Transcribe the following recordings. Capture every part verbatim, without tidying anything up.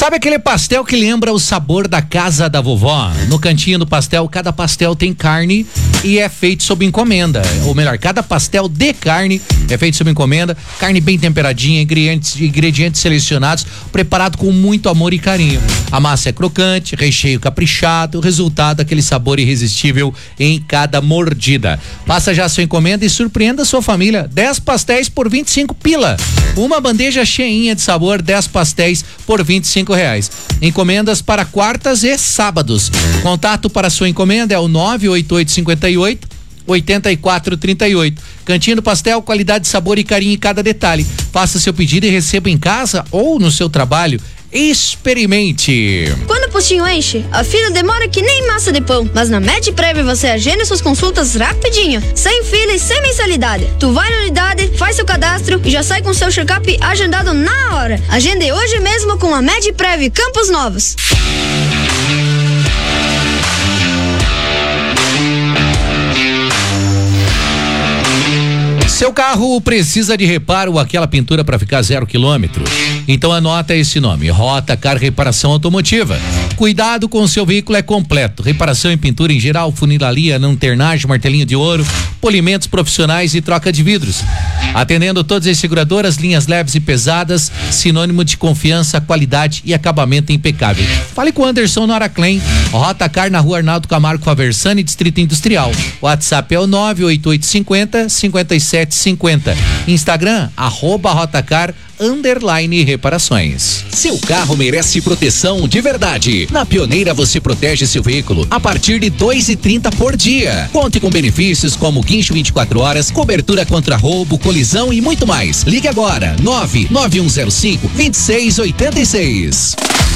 Sabe aquele pastel que lembra o sabor da casa da vovó? No cantinho do pastel, cada pastel tem carne e é feito sob encomenda. Ou melhor, cada pastel de carne é feito sob encomenda. Carne bem temperadinha, ingredientes, ingredientes selecionados, preparado com muito amor e carinho. A massa é crocante, recheio caprichado, o resultado aquele sabor irresistível em cada mordida. Faça já sua encomenda e surpreenda sua família. dez pastéis por vinte e cinco pila. Uma bandeja cheinha de sabor, dez pastéis por vinte e cinco reais. Encomendas para quartas e sábados. Contato para sua encomenda é o nove oito oito cinco oito oitenta e quatro trinta e oito. Cantinho do Pastel, qualidade, sabor e carinho em cada detalhe. Faça seu pedido e receba em casa ou no seu trabalho. Experimente. Quando o postinho enche, a fila demora que nem massa de pão. Mas na MedPrev você agenda suas consultas rapidinho, sem fila e sem mensalidade. Tu vai na unidade, faz seu cadastro e já sai com seu check-up agendado na hora. Agende hoje mesmo com a MedPrev Campos Novos. Seu carro precisa de reparo ou aquela pintura para ficar zero quilômetro? Então anota esse nome: Rotacar Reparação Automotiva. Cuidado com o seu veículo é completo. Reparação em pintura em geral, funilaria, lanternagem, martelinho de ouro, polimentos profissionais e troca de vidros. Atendendo todas as seguradoras, linhas leves e pesadas, sinônimo de confiança, qualidade e acabamento impecável. Fale com o Anderson no Araclen. Rotacar na rua Arnaldo Camargo Faversani, Distrito Industrial. WhatsApp é o nove oito oito cinco zero cinco sete cinco zero. Instagram, arroba Rotacar underline reparações. Seu carro merece proteção de verdade. Na Pioneira você protege seu veículo a partir de dois e trinta por dia. Conte com benefícios como guincho vinte e quatro horas, cobertura contra roubo, colisão e muito mais. Ligue agora, nove nove um zero cinco dois seis oito seis.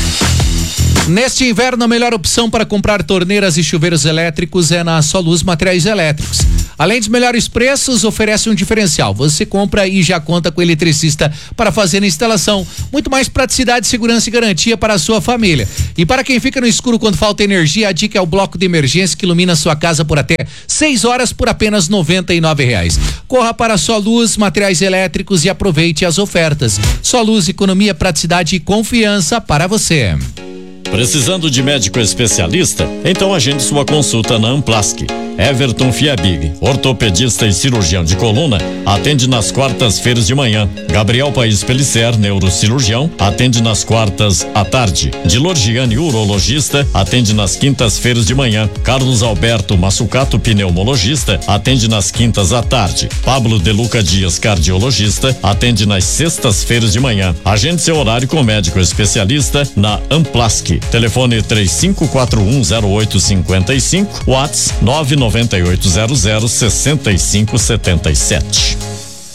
Neste inverno, a melhor opção para comprar torneiras e chuveiros elétricos é na Soluz Materiais Elétricos. Além dos melhores preços, oferece um diferencial. Você compra e já conta com o eletricista para fazer a instalação. Muito mais praticidade, segurança e garantia para a sua família. E para quem fica no escuro quando falta energia, a dica é o bloco de emergência que ilumina sua casa por até seis horas por apenas noventa e nove reais. Corra para Soluz Materiais Elétricos e aproveite as ofertas. Soluz, economia, praticidade e confiança para você. Precisando de médico especialista? Então agende sua consulta na Amplasc. Everton Fiabig, ortopedista e cirurgião de coluna, atende nas quartas-feiras de manhã. Gabriel Paes Pellicer, neurocirurgião, atende nas quartas à tarde. Dilor Gianni, urologista, atende nas quintas-feiras de manhã. Carlos Alberto Massucato, pneumologista, atende nas quintas à tarde. Pablo De Luca Dias, cardiologista, atende nas sextas-feiras de manhã. Agende seu horário com médico especialista na Amplasc. Telefone três cinco quatro um zero oito cinco cinco, WhatsApp nove nove oito zero zero seis cinco sete sete.